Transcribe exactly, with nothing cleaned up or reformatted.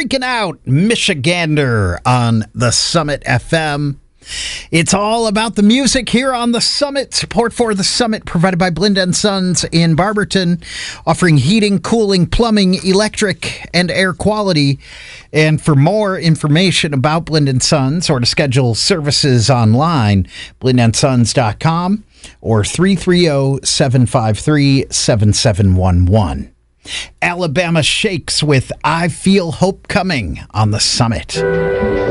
Freaking Out, Michigander on the Summit F M. It's all about the music here on the Summit. Support for the Summit provided by Blind and Sons in Barberton, offering heating, cooling, plumbing, electric, and air quality. And for more information about Blind and Sons or to schedule services online, blind and sons dot com or three three zero, seven five three, seven seven one one. Alabama Shakes with I Feel Hope Coming on the Summit.